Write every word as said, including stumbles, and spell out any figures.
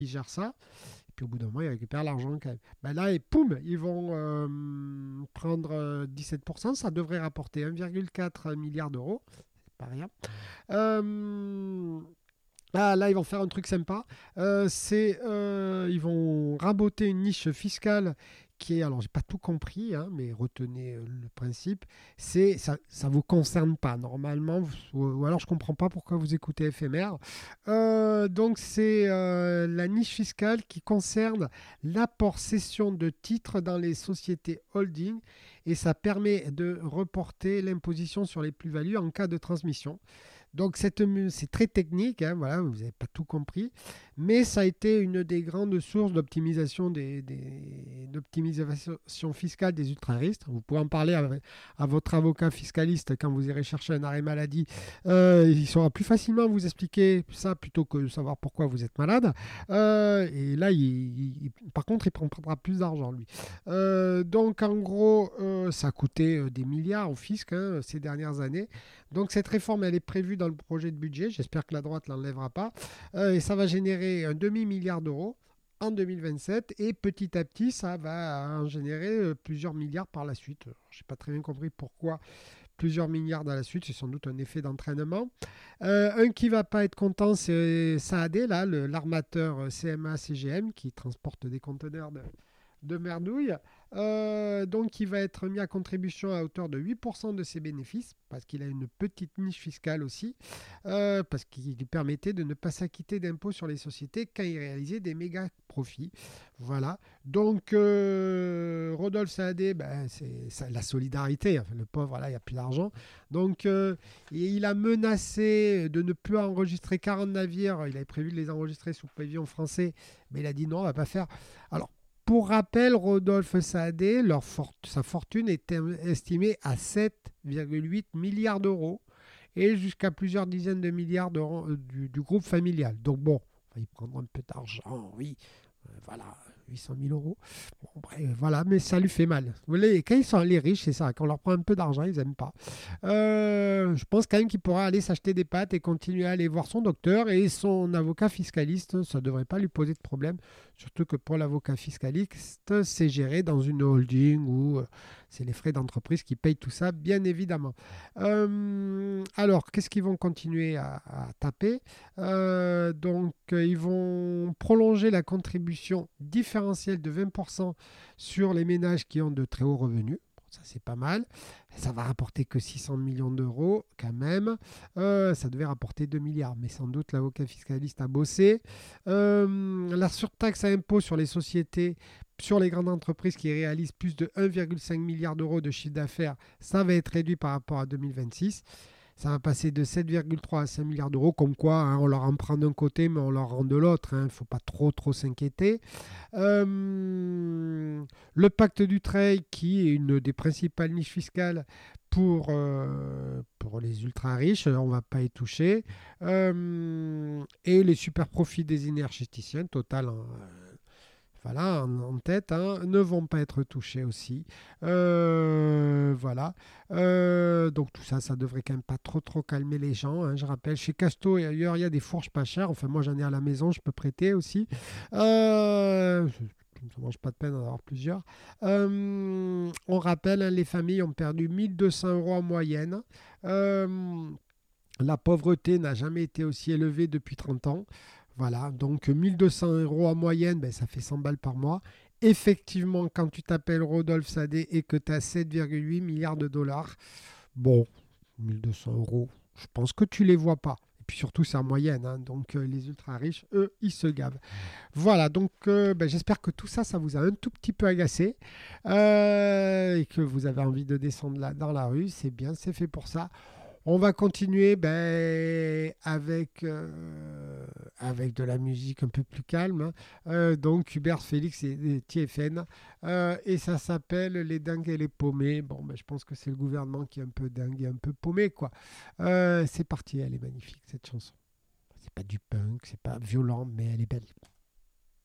ils gèrent ça. Et puis au bout d'un moment, ils récupèrent l'argent quand même. Ben là, et poum, ils vont euh, prendre euh, dix-sept pour cent. Ça devrait rapporter un virgule quatre milliard d'euros. C'est pas rien. Euh, ah, là, ils vont faire un truc sympa. Euh, c'est, euh, ils vont raboter une niche fiscale qui est, alors j'ai pas tout compris, hein, mais retenez euh, le principe. C'est, ça, ça vous concerne pas normalement, vous- ou, ou alors je comprends pas pourquoi vous écoutez F M R. Euh, donc c'est euh, la niche fiscale qui concerne l'apport cession de titres dans les sociétés holding et ça permet de reporter l'imposition sur les plus-values en cas de transmission. Donc cette c'est très technique, hein, voilà, vous n'avez pas tout compris, mais ça a été une des grandes sources d'optimisation des, des- d'optimisation fiscale des ultra-risques. Vous pouvez en parler à, à votre avocat fiscaliste quand vous irez chercher un arrêt maladie. Euh, il saura plus facilement vous expliquer ça plutôt que de savoir pourquoi vous êtes malade. Euh, et là, il, il- par contre, il prendra plus d'argent, lui. Euh, donc en gros, euh, ça a coûté euh, des milliards au fisc hein, ces dernières années. Donc cette réforme, elle est prévue dans le projet de budget. J'espère que la droite ne l'enlèvera pas. Euh, et ça va générer un demi-milliard d'euros en deux mille vingt-sept. Et petit à petit, ça va en générer euh, plusieurs milliards par la suite. Je n'ai pas très bien compris pourquoi plusieurs milliards dans la suite. C'est sans doute un effet d'entraînement. Euh, un qui va pas être content, c'est Saad, là, le- l'armateur C M A-C G M qui transporte des conteneurs de, de merdouille. Euh, donc, il va être mis à contribution à hauteur de huit pour cent de ses bénéfices, parce qu'il a une petite niche fiscale aussi, euh, parce qu'il lui permettait de ne pas s'acquitter d'impôts sur les sociétés quand il réalisait des méga profits. Voilà. Donc, euh, Rodolphe Saadé, ben, c'est ça, la solidarité. Enfin, le pauvre, là, il n'y a plus d'argent. Donc, euh, et il a menacé de ne plus enregistrer quarante navires. Il avait prévu de les enregistrer sous pavillon français, mais il a dit non, on ne va pas faire. Alors, pour rappel, Rodolphe Saadé, leur fort- sa fortune est estimée à sept virgule huit milliards d'euros et jusqu'à plusieurs dizaines de milliards d'euros euh, du, du groupe familial. Donc bon, il prendra un peu d'argent, oui, euh, voilà, huit cent mille euros. Bon, bref, voilà, mais ça lui fait mal. Vous voyez, quand ils sont les riches, c'est ça, quand on leur prend un peu d'argent, ils n'aiment pas. Euh, je pense quand même qu'il pourra aller s'acheter des pâtes et continuer à aller voir son docteur et son avocat fiscaliste. Ça ne devrait pas lui poser de problème. Surtout que pour l'avocat fiscaliste, c'est géré dans une holding où euh, c'est les frais d'entreprise qui payent tout ça, bien évidemment. Euh, alors, qu'est-ce qu'ils vont continuer à, à taper Euh, Donc, euh, ils vont prolonger la contribution différentielle de vingt pour cent sur les ménages qui ont de très hauts revenus. Ça, c'est pas mal. Ça va rapporter que six cents millions d'euros quand même. Euh, ça devait rapporter deux milliards, mais sans doute l'avocat fiscaliste a bossé. Euh, la surtaxe à impôt sur les sociétés, sur les grandes entreprises qui réalisent plus de un virgule cinq milliard d'euros de chiffre d'affaires, ça va être réduit par rapport à deux mille vingt-six. Ça va passer de sept virgule trois à cinq milliards d'euros, comme quoi hein, on leur en prend d'un côté, mais on leur rend de l'autre. Il hein, ne faut pas trop trop s'inquiéter. Euh, le pacte du Trade, qui est une des principales niches fiscales pour, euh, pour les ultra riches, on ne va pas y toucher. Euh, et les super profits des énergéticiens, Total en, voilà, en, en tête, hein, ne vont pas être touchés aussi. Euh, voilà. Euh, donc tout ça, ça devrait quand même pas trop trop calmer les gens. Hein. Je rappelle, chez Casto et ailleurs, il y a des fourches pas chères. Enfin, moi j'en ai à la maison, je peux prêter aussi. Euh, ça ne mange pas de peine d'en avoir plusieurs. Euh, on rappelle, hein, les familles ont perdu mille deux cents euros en moyenne. Euh, la pauvreté n'a jamais été aussi élevée depuis trente ans. Voilà, donc mille deux cents euros en moyenne, ben, ça fait cent balles par mois. Effectivement, quand tu t'appelles Rodolphe Sadé et que tu as sept virgule huit milliards de dollars, bon, mille deux cents euros, je pense que tu les vois pas. Et puis surtout, c'est en moyenne, hein, donc euh, les ultra riches, eux, ils se gavent. Voilà, donc euh, ben, j'espère que tout ça, ça vous a un tout petit peu agacé euh, et que vous avez envie de descendre là, dans la rue. C'est bien, c'est fait pour ça. On va continuer ben, avec, euh, avec de la musique un peu plus calme. Hein. Euh, donc Hubert Félix et, et T F N. Euh, et ça s'appelle Les dingues et les paumés. Bon, ben, je pense que c'est le gouvernement qui est un peu dingue et un peu paumé. Quoi. Euh, c'est parti, elle est magnifique cette chanson. C'est pas du punk, c'est pas violent, mais elle est belle.